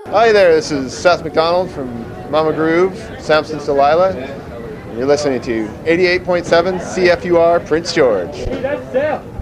Hi there, this is Seth McDonald from Mama Groove, Samson's Delilah. And you're listening to 88.7 CFUR Prince George. Hey, that's Seth.